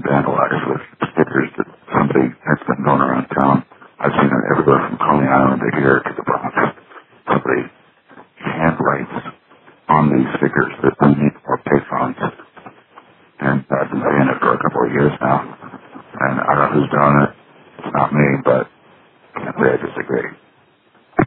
vandalized with stickers that somebody has been going around town. I've seen it everywhere from Coney Island to here to the Bronx. Somebody handwrites on these stickers that we need more payphones. And I've been saying it for a couple of years now. And I don't know who's doing it. It's not me, but I can't say I disagree.